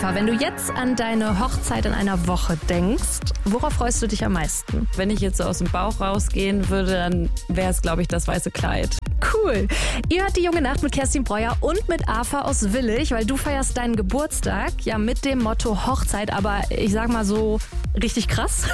Ava, wenn du jetzt an deine Hochzeit in einer Woche denkst, worauf freust du dich am meisten? Wenn ich jetzt so aus dem Bauch rausgehen würde, dann wäre es, glaube ich, das weiße Kleid. Cool. Ihr hört die Junge Nacht mit Kerstin Breuer und mit Ava aus Willich, weil du feierst deinen Geburtstag ja mit dem Motto Hochzeit, aber ich sag mal so richtig krass.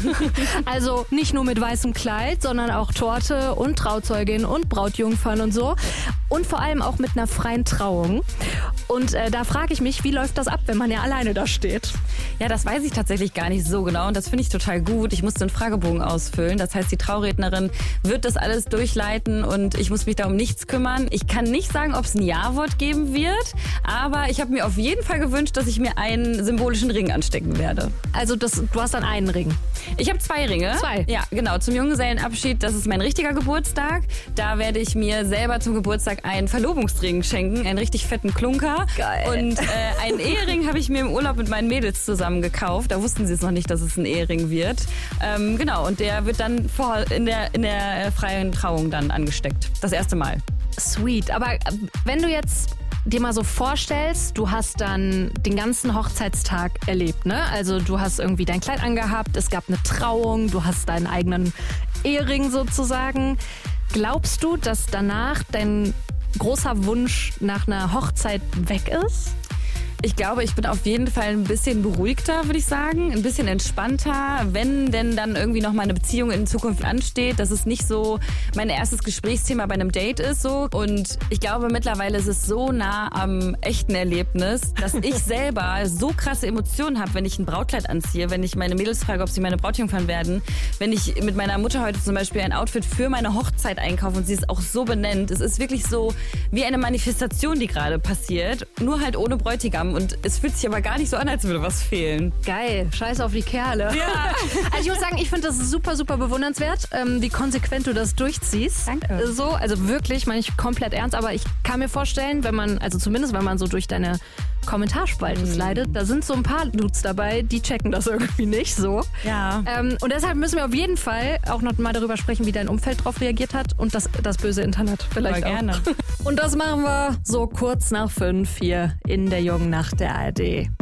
Also nicht nur mit weißem Kleid, sondern auch Torte und Trauzeugin und Brautjungfern und so. Und vor allem auch mit einer freien Trauung. Und da frage ich mich, wie läuft das ab, wenn man ja alleine da steht? Ja, das weiß ich tatsächlich gar nicht so genau und das finde ich total gut. Ich musste einen Fragebogen ausfüllen. Das heißt, die Traurednerin wird das alles durchleiten und ich muss mich da um nichts kümmern. Ich kann nicht sagen, ob es ein Ja-Wort geben wird, aber ich habe mir auf jeden Fall gewünscht, dass ich mir einen symbolischen Ring anstecken werde. Also du hast dann einen Ring? Ich habe 2 Ringe. 2? Ja, genau. Zum Junggesellenabschied, das ist mein richtiger Geburtstag. Da werde ich mir selber zum Geburtstag einen Verlobungsring schenken, einen richtig fetten Klunker. Geil. Und einen Ehering habe ich mir im Urlaub mit meinen Mädels zusammen gekauft. Da wussten sie es noch nicht, dass es ein Ehering wird. Genau, und der wird dann in der freien Trauung dann angesteckt. Das erste Mal. Sweet, aber wenn du jetzt dir mal so vorstellst, du hast dann den ganzen Hochzeitstag erlebt, ne? Also du hast irgendwie dein Kleid angehabt, es gab eine Trauung, du hast deinen eigenen Ehering sozusagen. Glaubst du, dass danach dein großer Wunsch nach einer Hochzeit weg ist? Ich glaube, ich bin auf jeden Fall ein bisschen beruhigter, würde ich sagen. Ein bisschen entspannter, wenn denn dann irgendwie noch mal eine Beziehung in Zukunft ansteht, dass es nicht so mein erstes Gesprächsthema bei einem Date ist. So. Und ich glaube, mittlerweile ist es so nah am echten Erlebnis, dass ich selber so krasse Emotionen habe, wenn ich ein Brautkleid anziehe, wenn ich meine Mädels frage, ob sie meine Brautjungfern werden, wenn ich mit meiner Mutter heute zum Beispiel ein Outfit für meine Hochzeit einkaufe und sie es auch so benennt. Es ist wirklich so wie eine Manifestation, die gerade passiert, nur halt ohne Bräutigam. Und es fühlt sich aber gar nicht so an, als würde was fehlen. Geil, scheiß auf die Kerle. Ja. Also ich muss sagen, ich finde das super, super bewundernswert, wie konsequent du das durchziehst. Danke. So, also wirklich, meine ich komplett ernst, aber ich kann mir vorstellen, wenn man so durch deine Kommentarspalte slidet, da sind so ein paar Dudes dabei, die checken das irgendwie nicht so. Ja. Und deshalb müssen wir auf jeden Fall auch noch mal darüber sprechen, wie dein Umfeld darauf reagiert hat und das böse Internet vielleicht Aber auch. gerne. Und das machen wir so kurz nach 5 hier in der Jungen Nacht der ARD.